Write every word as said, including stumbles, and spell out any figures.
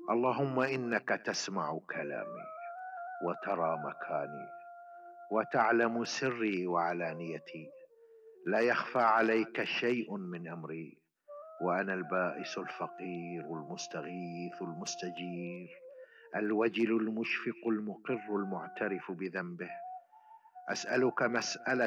اللهم إنك تسمع كلامي وترى مكاني وتعلم سري وعلانيتي، لا يخفى عليك شيء من أمري، وأنا البائس الفقير المستغيث المستجير، الوجل المشفق المقر المعترف بذنبه. أسألك مسألة